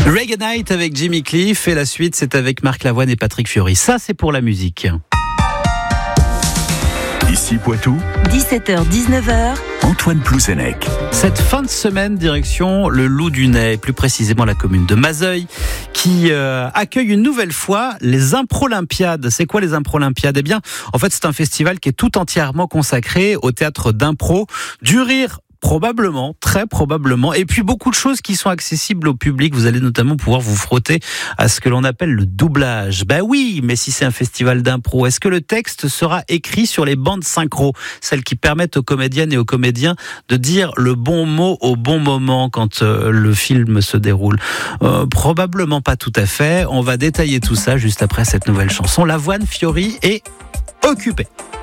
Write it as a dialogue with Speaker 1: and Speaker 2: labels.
Speaker 1: Reggae Night avec Jimmy Cliff et la suite c'est avec Marc Lavoine et Patrick Fiori. Ça c'est pour la musique.
Speaker 2: Ici Poitou,
Speaker 3: 17h-19h,
Speaker 2: Antoine Plouzenec.
Speaker 1: Cette fin de semaine, direction le Loudunais, plus précisément la commune de Mazeuil, qui accueille une nouvelle fois les Improlympiades. C'est quoi les Improlympiades ? Eh bien, en fait, c'est un festival qui est tout entièrement consacré au théâtre d'impro, du rire. Probablement, très probablement. Et puis beaucoup de choses qui sont accessibles au public. Vous allez notamment pouvoir vous frotter à ce que l'on appelle le doublage. Ben oui, mais si c'est un festival d'impro, est-ce que le texte sera écrit sur les bandes synchro, celles qui permettent aux comédiennes et aux comédiens de dire le bon mot au bon moment quand le film se déroule ? Probablement pas tout à fait. On va détailler tout ça juste après cette nouvelle chanson. Lavoine, Fiori et Occupé.